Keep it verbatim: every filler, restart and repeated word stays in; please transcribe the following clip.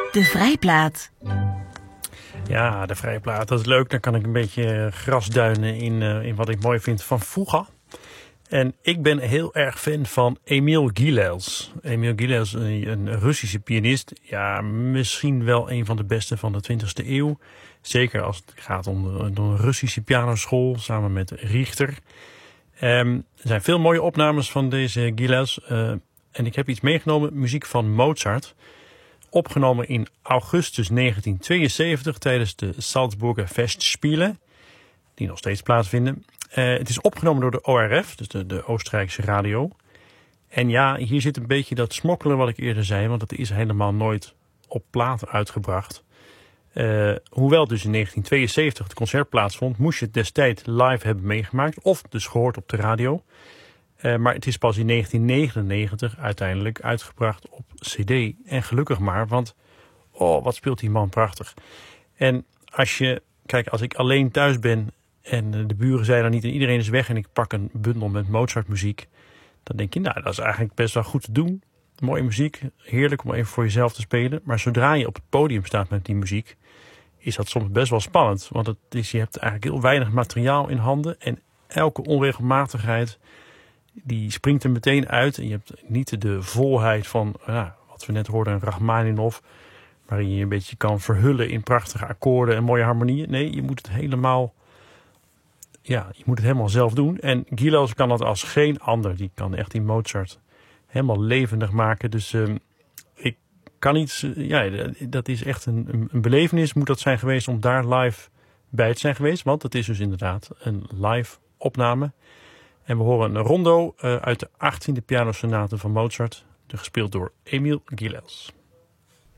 De Vrijplaat. Ja, de Vrijplaat, dat is leuk. Dan kan ik een beetje grasduinen in, uh, in wat ik mooi vind van Fuga. En ik ben heel erg fan van Emil Gilels. Emil Gilels, een Russische pianist. Ja, misschien wel een van de beste van de twintigste eeuw. Zeker als het gaat om de, de Russische pianoschool samen met Richter. Um, er zijn veel mooie opnames van deze Gilels. Uh, en ik heb iets meegenomen, muziek van Mozart. Opgenomen in augustus negentien tweeënzeventig tijdens de Salzburger Festspielen. Die nog steeds plaatsvinden. Uh, het is opgenomen door de O R F, dus de, de Oostenrijkse radio. En ja, hier zit een beetje dat smokkelen wat ik eerder zei. Want het is helemaal nooit op plaat uitgebracht. Uh, hoewel dus in negentien tweeënzeventig het concert plaatsvond, moest je het destijds live hebben meegemaakt. Of dus gehoord op de radio. Uh, maar het is pas in negentien negenennegentig uiteindelijk uitgebracht op cd. En gelukkig maar, want oh, wat speelt die man prachtig. En als je, kijk, als ik alleen thuis ben en de buren zijn er niet en iedereen is weg en ik pak een bundel met Mozart muziek, dan denk je, nou, dat is eigenlijk best wel goed te doen. Mooie muziek, heerlijk om even voor jezelf te spelen. Maar zodra je op het podium staat met die muziek, is dat soms best wel spannend. Want het is, je hebt eigenlijk heel weinig materiaal in handen en elke onregelmatigheid die springt er meteen uit. En je hebt niet de volheid van, ja, wat we net hoorden, een Rachmaninov, waarin je je een beetje kan verhullen in prachtige akkoorden en mooie harmonieën. Nee, je moet het helemaal, ja, je moet het helemaal zelf doen. En Gilels kan dat als geen ander. Die kan echt die Mozart helemaal levendig maken. Dus uh, ik kan iets, uh, ja, dat is echt een, een belevenis moet dat zijn geweest om daar live bij te zijn geweest. Want het is dus inderdaad een live opname. En we horen een rondo uh, uit de achttiende pianosonate van Mozart, gespeeld door Emil Gilels.